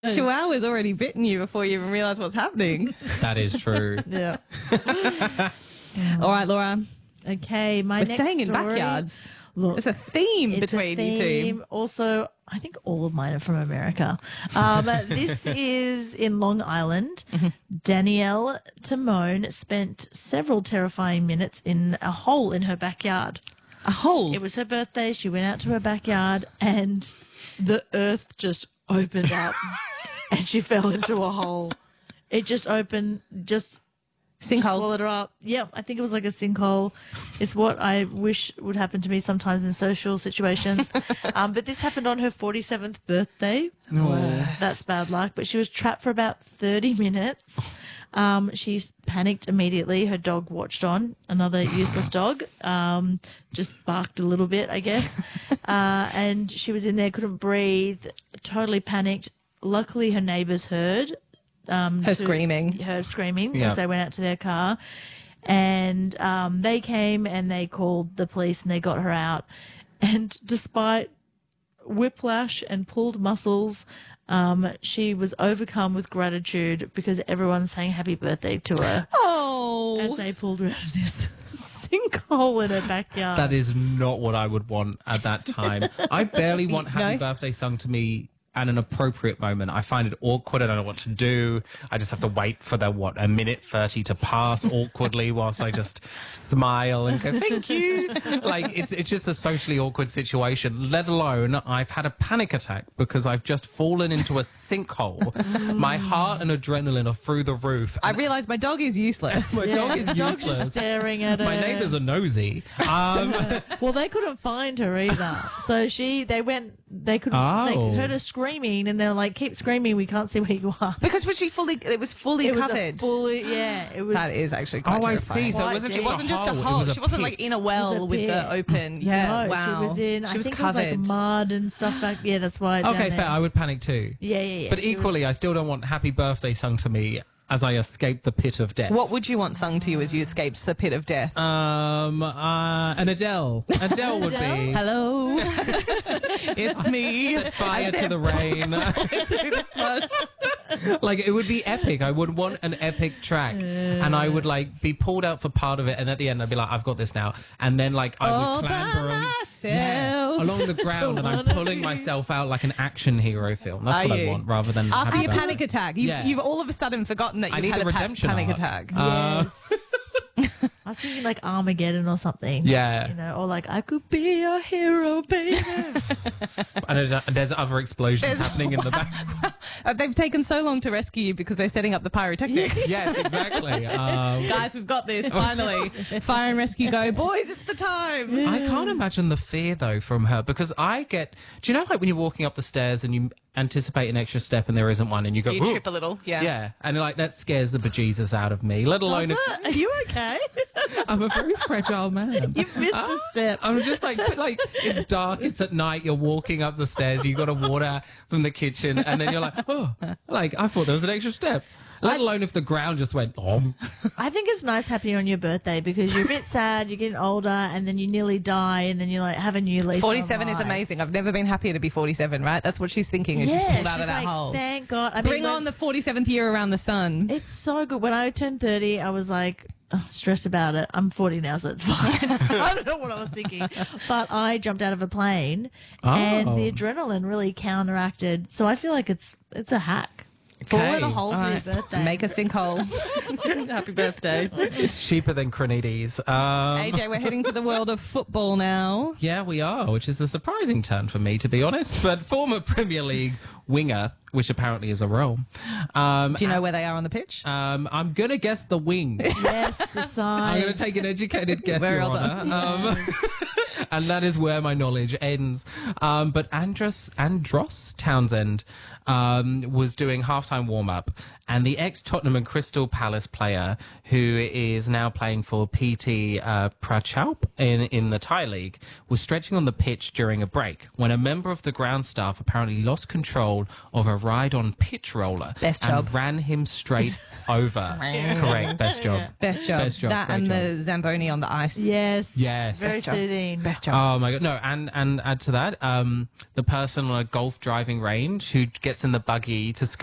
Chihuahua's already bitten you before you even realise what's happening. That is true. Yeah. All right, Laura. Okay, my We're next staying in story- backyards. Look, There's a theme it's between a you theme. two. Also, I think all of mine are from America. This is in Long Island. Danielle Timone spent several terrifying minutes in a hole in her backyard. A hole. It was her birthday. She went out to her backyard and the earth just opened up and she fell into a hole. It just opened, just Sinkhole. swallowed her up. Yeah, I think it was like a sinkhole. It's what I wish would happen to me sometimes in social situations. But this happened on her 47th birthday. That's bad luck. But she was trapped for about 30 minutes. She panicked immediately. Her dog watched on, another useless dog, just barked a little bit, I guess. And she was in there, couldn't breathe, totally panicked. Luckily, her neighbours heard. Her screaming. As they went out to their car. And they came and they called the police and they got her out. And despite whiplash and pulled muscles, she was overcome with gratitude because everyone sang happy birthday to her as Oh. they pulled her out of this sinkhole in her backyard. That is not what I would want at that time. I barely want happy No? birthday sung to me at an appropriate moment. I find it awkward. I don't know what to do. I just have to wait for a minute 30 to pass awkwardly whilst I just smile and go, thank you. Like, it's just a socially awkward situation, let alone I've had a panic attack because I've just fallen into a sinkhole. My heart and adrenaline are through the roof. I realise my dog is useless. My dog is the dog's just useless. staring at her. My neighbours are nosy. Well, they couldn't find her either. So they couldn't, they Oh. heard her screaming and they're like, keep screaming, we can't see where you are. Because it was fully It was covered. it was. That is actually quite Oh, I terrifying. see. So it Quite wasn't deep. just It wasn't just a hole. hole. It was She wasn't like pit. in a It was well a with the pit. open. Yeah, No, wow. she was in, She was I think covered. it was like mud and stuff back. Yeah, that's why. down Okay, there. fair. I would panic too. Yeah. But She equally, was- I still don't want happy birthday sung to me as I escape the pit of death. What would you want sung to you as you escaped the pit of death? An Adele. Adele would be. Hello, it's me. Set fire to the rain. Like, it would be epic. I would want an epic track. And I would, like, be pulled out for part of it. And at the end, I'd be like, I've got this now. And then, like, I All would by clamber myself. along the ground. And I'm pulling myself out like an action hero film. That's Are what I you? want, rather than After happy your birthday. panic attack, you've all of a sudden forgotten that I you need had a a redemption panic arc. attack. Yes. I was thinking like Armageddon or something. Yeah. You know, or like I could be a hero, baby. And there's other explosions happening in the back. They've taken so long to rescue you because they're setting up the pyrotechnics. Yes, exactly. Guys, we've got this, finally. Fire and rescue go. Boys, it's the time. I can't imagine the fear though from her because do you know, like when you're walking up the stairs and you anticipate an extra step and there isn't one and you go, You "Whoa." trip a little, yeah. Yeah, and like that scares the bejesus out of me, let alone if Are you okay? I'm a very fragile man. You've missed a step. I'm just like it's dark, it's at night, you're walking up the stairs, you got a water from the kitchen, and then you're like, oh, like I thought there was an extra step. Let alone if the ground just went, I think it's nice happening on your birthday because you're a bit sad, you're getting older, and then you nearly die, and then you like have a new lease. 47 on is life. amazing. I've never been happier to be 47, right? That's what she's thinking as Yeah, she's pulled out of she's that like, hole. Thank God. I mean, Bring on the 47th year around the sun. It's so good. When I turned 30, I was like, stressed about it. I'm 40 now, so it's fine. I don't know what I was thinking. But I jumped out of a plane and the adrenaline really counteracted. So I feel like it's a hack. Fall in a hole for your birthday. Make a sinkhole. Happy birthday. it's cheaper than Cronides. AJ, we're heading to the world of football now. Yeah, we are, which is a surprising turn for me, to be honest. But former Premier League winger, which apparently is a role. Do you know where they are on the pitch? I'm going to guess the wing. Yes, the sign. I'm going to take an educated guess, Very Your well done. Honour. And that is where my knowledge ends. But Andros Townsend was doing halftime warm-up, and the ex-Tottenham and Crystal Palace player, who is now playing for PT Prachaup in the Thai League, was stretching on the pitch during a break when a member of the ground staff apparently lost control of a ride-on pitch roller Best and job. ran him straight over. Correct, best job. Best job. Best job, That great and job. the Zamboni on the ice. Yes. Yes. Very Best job. soothing. Best job. Oh my god, no, and add to that, the person on a golf driving range who gets in the buggy to